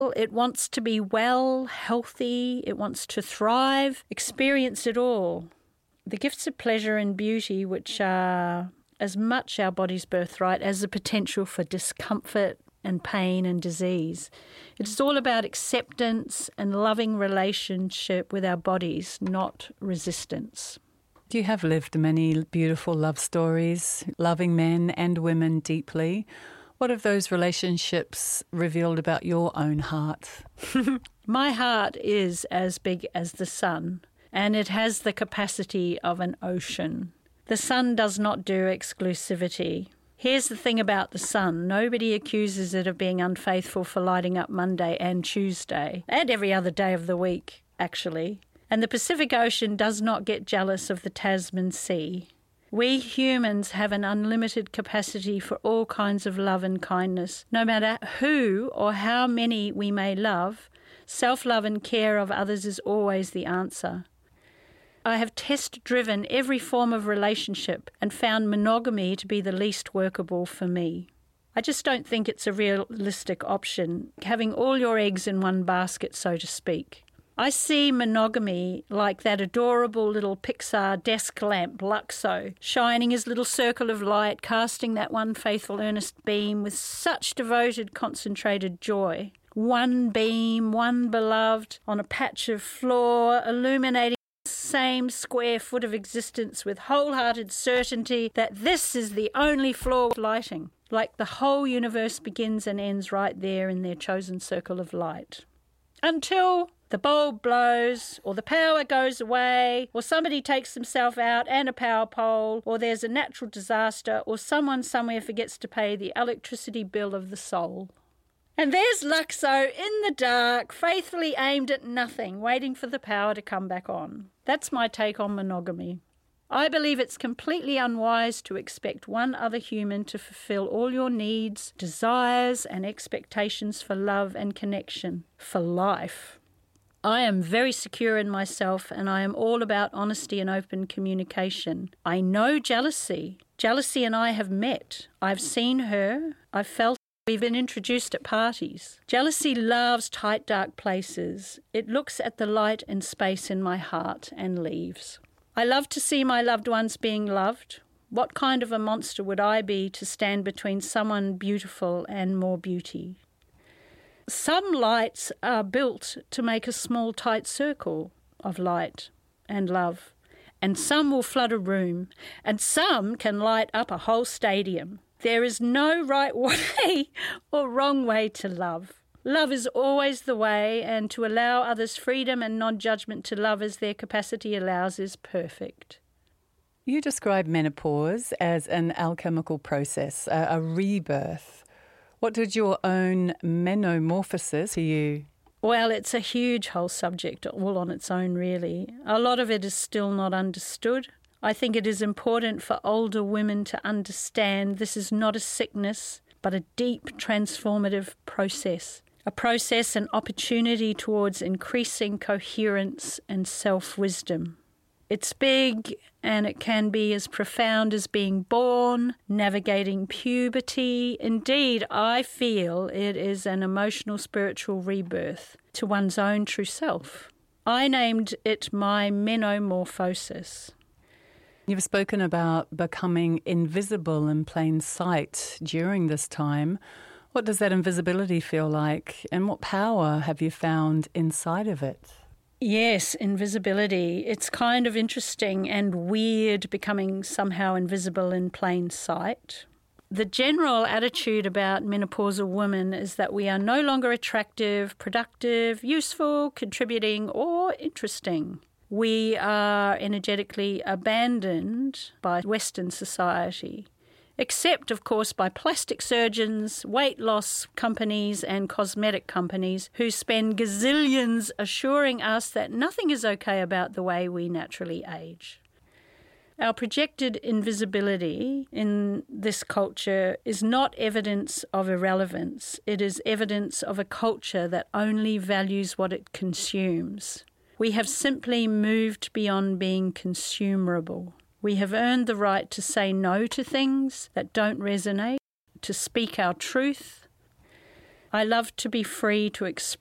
It wants to be well, healthy, it wants to thrive, experience it all. The gifts of pleasure and beauty, which are as much our body's birthright as the potential for discomfort and pain and disease. It's all about acceptance and loving relationship with our bodies, not resistance. You have lived many beautiful love stories, loving men and women deeply. What have those relationships revealed about your own heart? My heart is as big as the sun, and it has the capacity of an ocean. The sun does not do exclusivity. Here's the thing about the sun. Nobody accuses it of being unfaithful for lighting up Monday and Tuesday, and every other day of the week, actually. And the Pacific Ocean does not get jealous of the Tasman Sea. We humans have an unlimited capacity for all kinds of love and kindness. No matter who or how many we may love, self-love and care of others is always the answer. I have test-driven every form of relationship and found monogamy to be the least workable for me. I just don't think it's a realistic option, having all your eggs in one basket, so to speak. I see monogamy like that adorable little Pixar desk lamp, Luxo, shining his little circle of light, casting that one faithful earnest beam with such devoted, concentrated joy. One beam, one beloved, on a patch of floor, illuminating the same square foot of existence with wholehearted certainty that this is the only floor with lighting, like the whole universe begins and ends right there in their chosen circle of light. Until the bulb blows, or the power goes away, or somebody takes themselves out and a power pole, or there's a natural disaster, or someone somewhere forgets to pay the electricity bill of the soul. And there's Luxo in the dark, faithfully aimed at nothing, waiting for the power to come back on. That's my take on monogamy. I believe it's completely unwise to expect one other human to fulfill all your needs, desires, and expectations for love and connection, for life. I am very secure in myself, and I am all about honesty and open communication. I know jealousy. Jealousy and I have met. I've seen her. I've felt. We've been introduced at parties. Jealousy loves tight, dark places. It looks at the light and space in my heart and leaves. I love to see my loved ones being loved. What kind of a monster would I be to stand between someone beautiful and more beauty? Some lights are built to make a small, tight circle of light and love, and some will flood a room, and some can light up a whole stadium. There is no right way or wrong way to love. Love is always the way, and to allow others freedom and non-judgment to love as their capacity allows is perfect. You describe menopause as an alchemical process, a rebirth. What did your own menomorphosis to you? Well, it's a huge whole subject all on its own, really. A lot of it is still not understood. I think it is important for older women to understand this is not a sickness, but a deep transformative process. A process and opportunity towards increasing coherence and self-wisdom. It's big, and it can be as profound as being born, navigating puberty. Indeed, I feel it is an emotional, spiritual rebirth to one's own true self. I named it my menomorphosis. You've spoken about becoming invisible in plain sight during this time. What does that invisibility feel like, and what power have you found inside of it? Yes, invisibility. It's kind of interesting and weird becoming somehow invisible in plain sight. The general attitude about menopausal women is that we are no longer attractive, productive, useful, contributing, or interesting. We are energetically abandoned by Western society, except, of course, by plastic surgeons, weight loss companies and cosmetic companies who spend gazillions assuring us that nothing is okay about the way we naturally age. Our projected invisibility in this culture is not evidence of irrelevance. It is evidence of a culture that only values what it consumes. We have simply moved beyond being consumerable. We have earned the right to say no to things that don't resonate, to speak our truth. I love to be free to